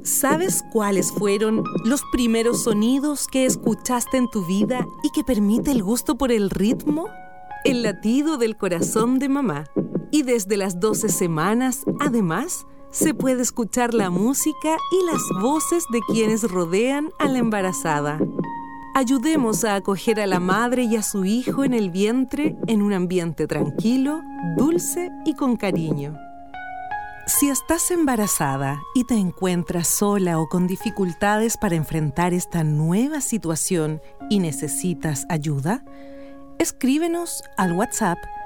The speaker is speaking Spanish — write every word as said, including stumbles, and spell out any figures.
¿Sabes cuáles fueron los primeros sonidos que escuchaste en tu vida y que permite el gusto por el ritmo? El latido del corazón de mamá. Y desde las doce semanas, además, se puede escuchar la música y las voces de quienes rodean a la embarazada. Ayudemos a acoger a la madre y a su hijo en el vientre en un ambiente tranquilo, dulce y con cariño. Si estás embarazada y te encuentras sola o con dificultades para enfrentar esta nueva situación y necesitas ayuda, escríbenos al WhatsApp